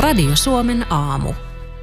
Radio Suomen aamu.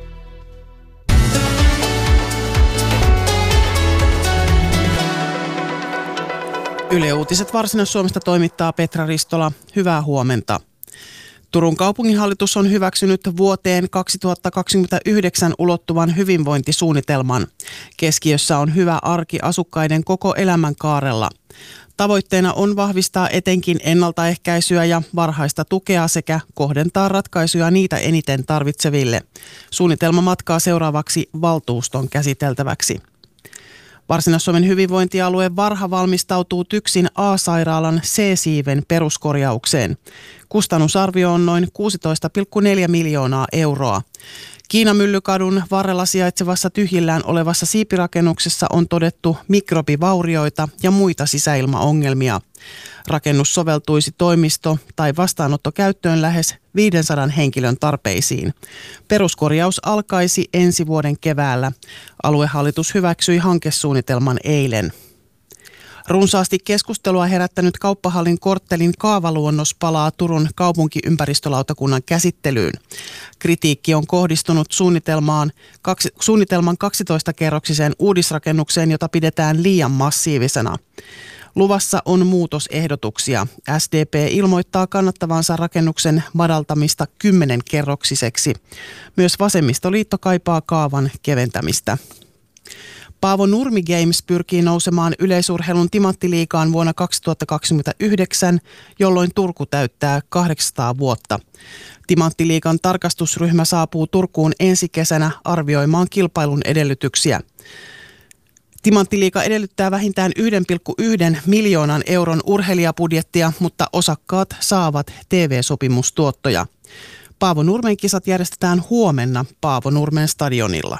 Yle Uutiset Varsinais-Suomesta toimittaa Petra Ristola. Hyvää huomenta. Turun kaupunginhallitus on hyväksynyt vuoteen 2029 ulottuvan hyvinvointisuunnitelman. Keskiössä on hyvä arki asukkaiden koko elämänkaarella. Tavoitteena on vahvistaa etenkin ennaltaehkäisyä ja varhaista tukea sekä kohdentaa ratkaisuja niitä eniten tarvitseville. Suunnitelma matkaa seuraavaksi valtuuston käsiteltäväksi. Varsinais-Suomen hyvinvointialue Varha valmistautuu TYKSin A-sairaalan C-siiven peruskorjaukseen. Kustannusarvio on noin 16,4 miljoonaa euroa. Kiinamyllykadun varrella sijaitsevassa tyhjillään olevassa siipirakennuksessa on todettu mikrobivaurioita ja muita sisäilmaongelmia. Rakennus soveltuisi toimisto- tai vastaanottokäyttöön lähes 500 henkilön tarpeisiin. Peruskorjaus alkaisi ensi vuoden keväällä. Aluehallitus hyväksyi hankesuunnitelman eilen. Runsaasti keskustelua herättänyt Kauppahallin korttelin kaavaluonnos palaa Turun kaupunkiympäristölautakunnan käsittelyyn. Kritiikki on kohdistunut suunnitelman 12-kerroksiseen uudisrakennukseen, jota pidetään liian massiivisena. Luvassa on muutosehdotuksia. SDP ilmoittaa kannattavansa rakennuksen madaltamista 10-kerroksiseksi. Myös Vasemmistoliitto kaipaa kaavan keventämistä. Paavo Nurmi Games pyrkii nousemaan yleisurheilun timanttiliigaan vuonna 2029, jolloin Turku täyttää 800 vuotta. Timanttiliigan tarkastusryhmä saapuu Turkuun ensi kesänä arvioimaan kilpailun edellytyksiä. Timanttiliiga edellyttää vähintään 1,1 miljoonan euron urheilijabudjettia, mutta osakkaat saavat TV-sopimustuottoja. Paavo Nurmen kisat järjestetään huomenna Paavo Nurmen stadionilla.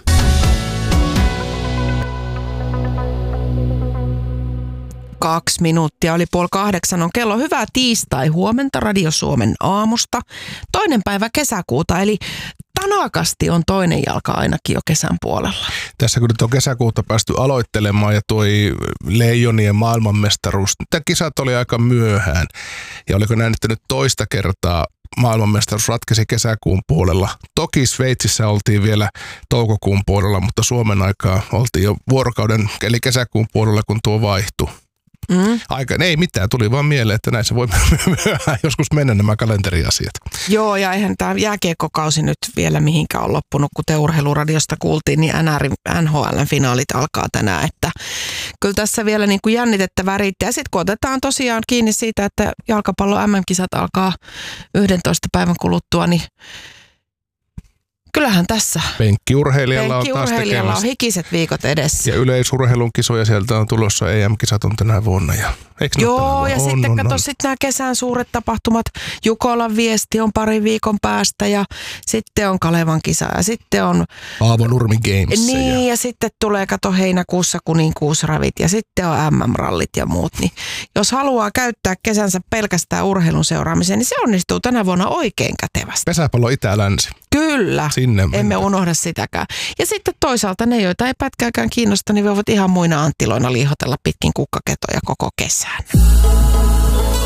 Kaksi minuuttia oli 7:30 on kello. Hyvää tiistai huomenta Radio Suomen aamusta. 2. päivä kesäkuuta, eli tanakasti on toinen jalka ainakin jo kesän puolella. Tässä kun nyt on kesäkuuta päästy aloittelemaan ja toi Leijonien maailmanmestaruus, tämä kisat oli aika myöhään. Ja oliko näin, että nyt toista kertaa maailmanmestaruus ratkesi kesäkuun puolella. Toki Sveitsissä oltiin vielä toukokuun puolella, mutta Suomen aikaa oltiin jo vuorokauden, eli kesäkuun puolella, kun tuo vaihtui. Ei mitään, tuli vaan mieleen, että näissä voi myöhään joskus mennä nämä kalenteriasiat. Joo, ja eihän tämä jääkiekkokausi nyt vielä mihinkään ole loppunut, kun te Urheiluradiosta kuultiin, niin NHL:n finaalit alkaa tänään, että kyllä tässä vielä niin kuin jännitettävää riittää. Ja sitten kun otetaan tosiaan kiinni siitä, että jalkapallo MM-kisat alkaa 11 päivän kuluttua, niin kyllähän tässä Penkkiurheilijalla on taas Penkkiurheilijalla on hikiset viikot edessä. Ja yleisurheilun kisoja sieltä on tulossa, EM-kisat on tänä vuonna. Joo, ja sitten kato sitten nämä kesän suuret tapahtumat. Jukolan viesti on pari viikon päästä ja sitten on Kalevan kisa ja sitten on Paavo Nurmi Games. Niin, ja sitten tulee kato heinäkuussa kuninkuusravit ja sitten on MM-rallit ja muut. Niin jos haluaa käyttää kesänsä pelkästään urheilun seuraamiseen, niin se onnistuu tänä vuonna oikein kätevästi. Pesäpallo Itä-Länsi. Kyllä, emme unohda sitäkään. Ja sitten toisaalta ne, joita ei pätkääkään kiinnosta, niin voivat ihan muina anttiloina liihotella pitkin kukkaketoja koko kesän.